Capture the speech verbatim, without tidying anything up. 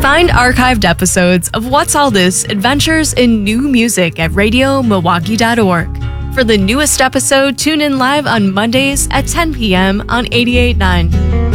Find archived episodes of What's All This Adventures in New Music at radio milwaukee dot org. For the newest episode, tune in live on Mondays at ten p.m. on eighty-eight point nine.